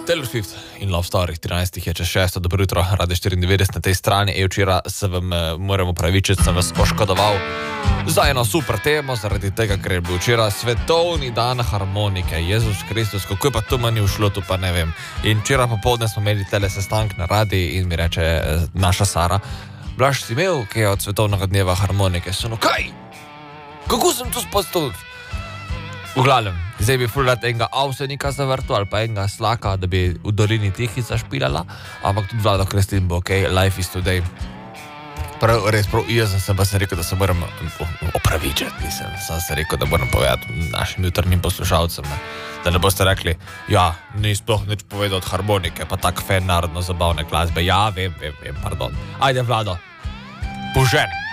Taylor Swift in Love Story 13 je čez 6. Dobro jutro, rade 94 na tej strani. Včeraj se vam moramo pravičiti, sem vas oškodoval za eno super temo, zaradi tega, ker je bil včeraj svetovni dan harmonike. Jezus Kristus, kako je pa to meni ušlo, to pa ne vem. In včeraj popoldne smo imeli tele sestank na radiji in mi reče naša Sara, Blaž, si imel kaj od svetovnega dneva harmonike? Sem, no kaj? Kako sem to spastil? V glavnem, zdaj bi ful rad enega avsenika zavrtu ali pa enega slaka, da bi v dolini Tihica špilala, ampak tudi Vlado Krestin bo, ok, life is today. Prav, res prav, jaz sem pa se rekel, da se moram opravičiti, sem se rekel, da moram povedati našim jutrnim poslušalcem, ne? Da ne boste rekli, ja, ni sploh nič povedal od harmonike, pa tak fan narodno zabavne glasbe, ja, vem, pardon. Ajde, Vlado, poženi.